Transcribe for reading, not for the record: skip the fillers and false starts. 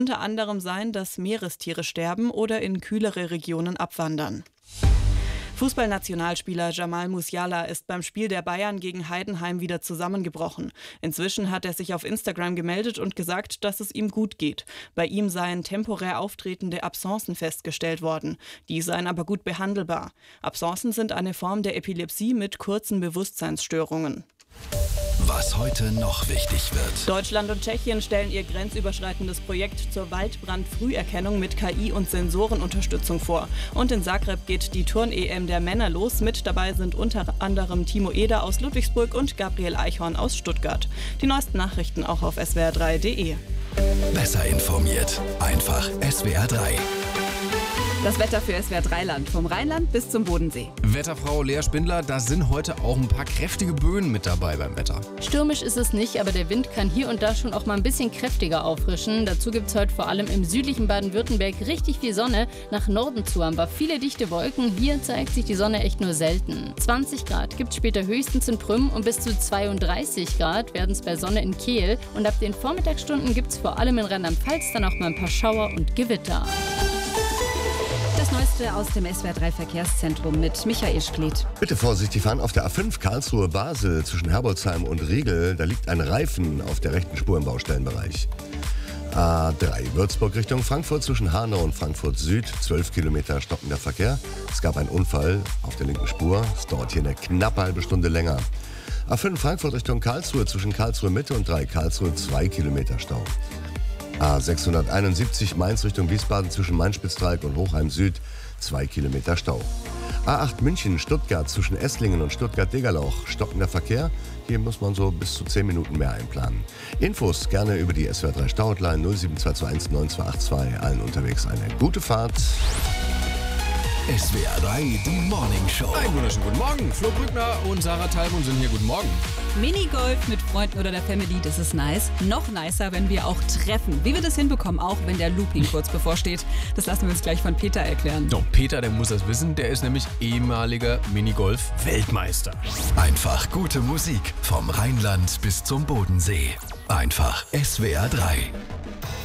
unter anderem sein, dass Meerestiere sterben oder in kühlere Regionen abwandern. Fußballnationalspieler Jamal Musiala ist beim Spiel der Bayern gegen Heidenheim wieder zusammengebrochen. Inzwischen hat er sich auf Instagram gemeldet und gesagt, dass es ihm gut geht. Bei ihm seien temporär auftretende Absencen festgestellt worden. Die seien aber gut behandelbar. Absencen sind eine Form der Epilepsie mit kurzen Bewusstseinsstörungen. Was heute noch wichtig wird. Deutschland und Tschechien stellen ihr grenzüberschreitendes Projekt zur Waldbrandfrüherkennung mit KI- und Sensorenunterstützung vor. Und in Zagreb geht die Turn-EM der Männer los. Mit dabei sind unter anderem Timo Eder aus Ludwigsburg und Gabriel Eichhorn aus Stuttgart. Die neuesten Nachrichten auch auf swr3.de. Besser informiert. Einfach SWR3. Das Wetter für SWR3-Land, vom Rheinland bis zum Bodensee. Wetterfrau Lea Spindler, da sind heute auch ein paar kräftige Böen mit dabei beim Wetter. Stürmisch ist es nicht, aber der Wind kann hier und da schon auch mal ein bisschen kräftiger auffrischen. Dazu gibt es heute vor allem im südlichen Baden-Württemberg richtig viel Sonne. Nach Norden zu haben wir viele dichte Wolken. Hier zeigt sich die Sonne echt nur selten. 20 Grad gibt es später höchstens in Prüm und bis zu 32 Grad werden es bei Sonne in Kehl. Und ab den Vormittagsstunden gibt es vor allem in Rheinland-Pfalz dann auch mal ein paar Schauer und Gewitter. Das Neueste aus dem SWR3-Verkehrszentrum mit Michael Spliet. Bitte vorsichtig fahren auf der A5 Karlsruhe-Basel zwischen Herbolzheim und Riegel. Da liegt ein Reifen auf der rechten Spur im Baustellenbereich. A3 Würzburg Richtung Frankfurt zwischen Hanau und Frankfurt Süd. 12 Kilometer stockender Verkehr. Es gab einen Unfall auf der linken Spur. Es dauert hier eine knappe halbe Stunde länger. A5 Frankfurt Richtung Karlsruhe zwischen Karlsruhe Mitte und 3 Karlsruhe 2 Kilometer Stau. A671 Mainz Richtung Wiesbaden zwischen Main-Spitzdreieck und Hochheim Süd 2 Kilometer Stau. A8 München Stuttgart zwischen Esslingen und Stuttgart-Degerlauch stockender Verkehr. Hier muss man so bis zu 10 Minuten mehr einplanen. Infos gerne über die SWR3 Stau-Hotline 07221 9282. Allen unterwegs eine gute Fahrt. SWR3, die Morning Show. Einen wunderschönen guten Morgen. Flo Brückner und Sarah Talbund sind hier. Guten Morgen. Minigolf mit Freunden oder der Family, das ist nice. Noch nicer, wenn wir auch treffen. Wie wir das hinbekommen, auch wenn der Looping kurz bevorsteht, das lassen wir uns gleich von Peter erklären. Doch, Peter, der muss das wissen. Der ist nämlich ehemaliger Minigolf-Weltmeister. Einfach gute Musik vom Rheinland bis zum Bodensee. Einfach SWR3.